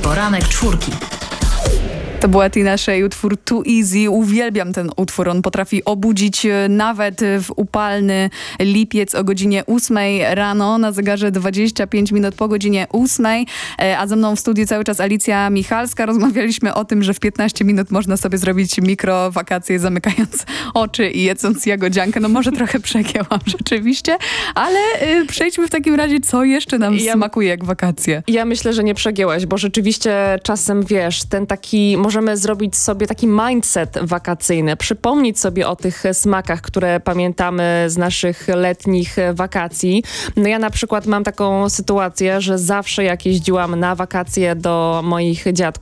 Poranek czwórki. To była Tina Shea, utwór Too Easy. Uwielbiam ten utwór. On potrafi obudzić nawet w upalny lipiec o godzinie 8 rano. Na zegarze 25 minut po godzinie 8. A ze mną w studiu cały czas Alicja Michalska. Rozmawialiśmy o tym, że w 15 minut można sobie zrobić mikrowakacje, zamykając oczy i jedząc jagodziankę. No może trochę przegięłam rzeczywiście, ale przejdźmy w takim razie, co jeszcze nam smakuje jak wakacje. Ja myślę, że nie przegięłaś, bo rzeczywiście czasem, wiesz, ten taki, możemy zrobić sobie taki mindset wakacyjny, przypomnieć sobie o tych smakach, które pamiętamy z naszych letnich wakacji. No ja na przykład mam taką sytuację, że zawsze jak jeździłam na wakacje do moich dziadków,